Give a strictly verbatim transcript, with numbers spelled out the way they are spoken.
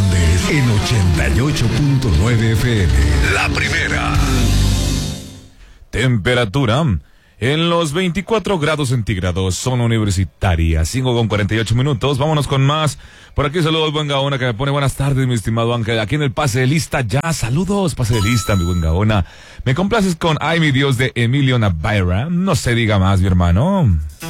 Hernández en ochenta y ocho punto nueve F M. La primera. Temperatura en los veinticuatro grados centígrados, zona universitaria, cinco con cuarenta y ocho minutos. Vámonos con más. Por aquí saludos, buen Gaona, que me pone buenas tardes, mi estimado Ángel. Aquí en el pase de lista ya, saludos, pase de lista, mi buen Gaona. Me complaces con Ay, mi Dios, de Emilio Navarra. No se diga más, mi hermano.